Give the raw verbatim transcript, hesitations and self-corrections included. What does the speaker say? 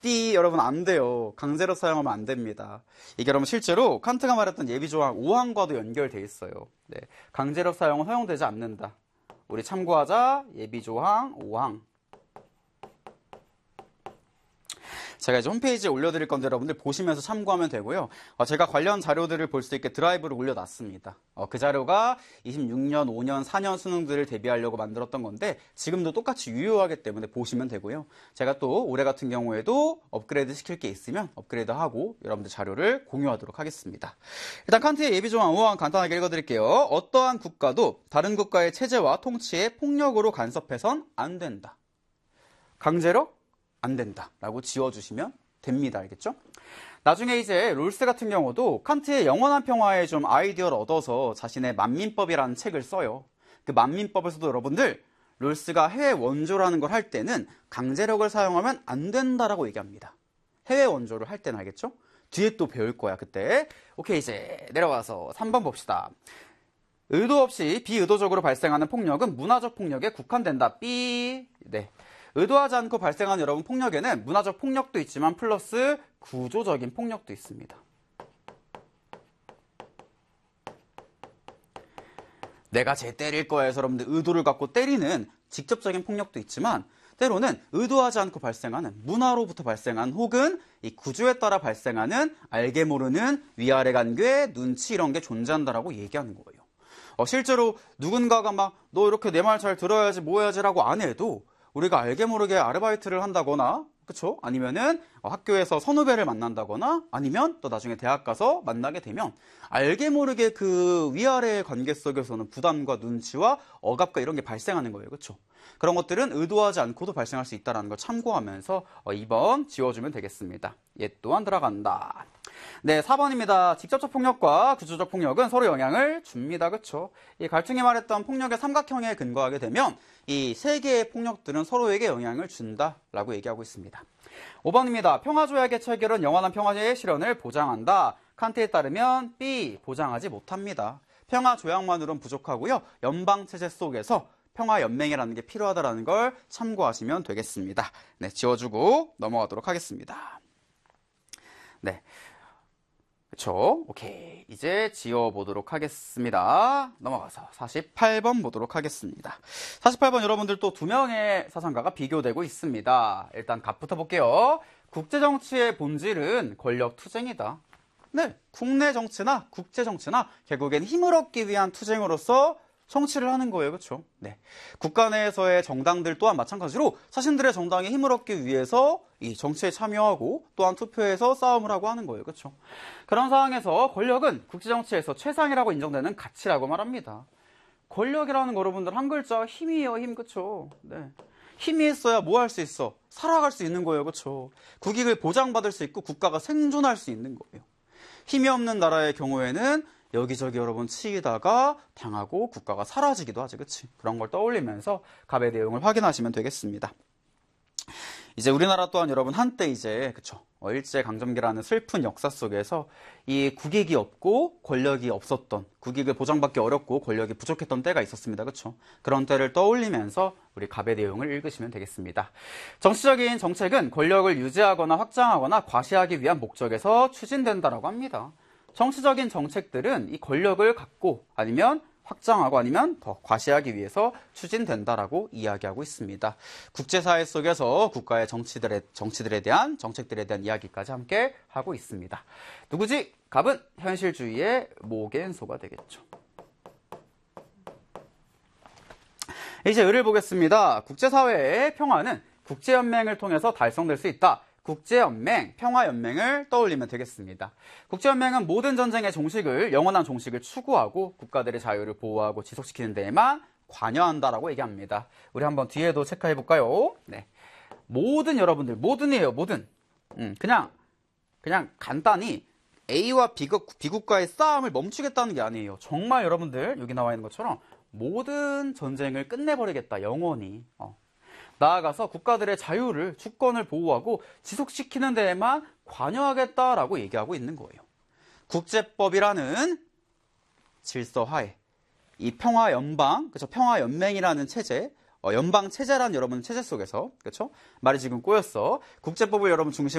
삐 여러분 안 돼요. 강제로 사용하면 안 됩니다. 이게 여러분 실제로 칸트가 말했던 예비조항 오 항과도 연결돼 있어요. 네, 강제로 사용은 허용되지 않는다. 우리 참고하자. 예비조항 오 항. 제가 이제 홈페이지에 올려드릴 건데 여러분들 보시면서 참고하면 되고요. 어, 제가 관련 자료들을 볼 수 있게 드라이브를 올려놨습니다. 어, 그 자료가 이십육 년, 오 년, 사 년 수능들을 대비하려고 만들었던 건데 지금도 똑같이 유효하기 때문에 보시면 되고요. 제가 또 올해 같은 경우에도 업그레이드 시킬 게 있으면 업그레이드하고 여러분들 자료를 공유하도록 하겠습니다. 일단 칸트의 예비조항 오 항 간단하게 읽어드릴게요. 어떠한 국가도 다른 국가의 체제와 통치에 폭력으로 간섭해선 안 된다. 강제로? 안 된다 라고 지워주시면 됩니다. 알겠죠? 나중에 이제 롤스 같은 경우도 칸트의 영원한 평화에 좀 아이디어를 얻어서 자신의 만민법이라는 책을 써요. 그 만민법에서도 여러분들 롤스가 해외 원조라는 걸 할 때는 강제력을 사용하면 안 된다라고 얘기합니다. 해외 원조를 할 때는 알겠죠? 뒤에 또 배울 거야 그때. 오케이, 이제 내려와서 삼 번 봅시다. 의도 없이 비의도적으로 발생하는 폭력은 문화적 폭력에 국한된다. 삐. 네. 의도하지 않고 발생하는 여러분 폭력에는 문화적 폭력도 있지만 플러스 구조적인 폭력도 있습니다. 내가 쟤 때릴 거야 해서 여러분들 의도를 갖고 때리는 직접적인 폭력도 있지만 때로는 의도하지 않고 발생하는 문화로부터 발생한 혹은 이 구조에 따라 발생하는 알게 모르는 위아래 관계, 눈치 이런 게 존재한다라고 얘기하는 거예요. 어, 실제로 누군가가 막 너 이렇게 내 말 잘 들어야지 뭐 해야지라고 안 해도 우리가 알게 모르게 아르바이트를 한다거나, 그쵸? 아니면은 학교에서 선후배를 만난다거나, 아니면 또 나중에 대학 가서 만나게 되면 알게 모르게 그 위아래의 관계 속에서는 부담과 눈치와 억압과 이런 게 발생하는 거예요. 그쵸? 그런 것들은 의도하지 않고도 발생할 수 있다는 걸 참고하면서 이 번 지워주면 되겠습니다. 얘 또한 들어간다. 네, 사 번입니다. 직접적 폭력과 구조적 폭력은 서로 영향을 줍니다. 그쵸? 이 갈퉁이 말했던 폭력의 삼각형에 근거하게 되면 이 세 개의 폭력들은 서로에게 영향을 준다라고 얘기하고 있습니다. 오 번입니다. 평화조약의 체결은 영원한 평화의 실현을 보장한다. 칸트에 따르면 B. 보장하지 못합니다. 평화조약만으로는 부족하고요. 연방체제 속에서 평화연맹이라는 게 필요하다는 걸 참고하시면 되겠습니다. 네, 지워주고 넘어가도록 하겠습니다. 네. 그쵸? 오케이. 이제 지워보도록 하겠습니다. 넘어가서 사십팔 번 보도록 하겠습니다. 사십팔 번 여러분들 또 두 명의 사상가가 비교되고 있습니다. 일단 갑부터 볼게요. 국제정치의 본질은 권력 투쟁이다. 네. 국내 정치나 국제 정치나 결국엔 힘을 얻기 위한 투쟁으로서 정치를 하는 거예요. 그렇죠? 네. 국가 내에서의 정당들 또한 마찬가지로 자신들의 정당에 힘을 얻기 위해서 이 정치에 참여하고 또한 투표해서 싸움을 하고 하는 거예요. 그렇죠? 그런 상황에서 권력은 국제정치에서 최상이라고 인정되는 가치라고 말합니다. 권력이라는 거 여러분들 한 글자 힘이에요. 힘. 그렇죠? 네. 힘이 있어야 뭐 할 수 있어? 살아갈 수 있는 거예요. 그렇죠? 국익을 보장받을 수 있고 국가가 생존할 수 있는 거예요. 힘이 없는 나라의 경우에는 여기저기 여러분 치이다가 당하고 국가가 사라지기도 하지, 그치? 그런 걸 떠올리면서 갑의 내용을 확인하시면 되겠습니다. 이제 우리나라 또한 여러분 한때 이제, 그쵸? 어, 일제강점기라는 슬픈 역사 속에서 이 국익이 없고 권력이 없었던, 국익을 보장받기 어렵고 권력이 부족했던 때가 있었습니다. 그쵸? 그런 때를 떠올리면서 우리 갑의 내용을 읽으시면 되겠습니다. 정치적인 정책은 권력을 유지하거나 확장하거나 과시하기 위한 목적에서 추진된다라고 합니다. 정치적인 정책들은 이 권력을 갖고 아니면 확장하고 아니면 더 과시하기 위해서 추진된다라고 이야기하고 있습니다. 국제사회 속에서 국가의 정치들에, 정치들에 대한 정책들에 대한 이야기까지 함께 하고 있습니다. 누구지? 갑은 현실주의의 모겐소가 되겠죠. 이제 을을 보겠습니다. 국제사회의 평화는 국제연맹을 통해서 달성될 수 있다. 국제연맹, 평화연맹을 떠올리면 되겠습니다. 국제연맹은 모든 전쟁의 종식을, 영원한 종식을 추구하고 국가들의 자유를 보호하고 지속시키는 데에만 관여한다라고 얘기합니다. 우리 한번 뒤에도 체크해 볼까요? 네. 모든 여러분들, 모든이에요, 모든. 음, 그냥, 그냥 간단히 A와 B국, B국가의 싸움을 멈추겠다는 게 아니에요. 정말 여러분들, 여기 나와 있는 것처럼 모든 전쟁을 끝내버리겠다, 영원히. 어. 나아가서 국가들의 자유를, 주권을 보호하고 지속시키는 데에만 관여하겠다라고 얘기하고 있는 거예요. 국제법이라는 질서하에 이 평화연방, 그렇죠? 평화연맹이라는 체제, 어, 연방체제라는 여러분 체제 속에서, 그렇죠? 말이 지금 꼬였어. 국제법을 여러분 중심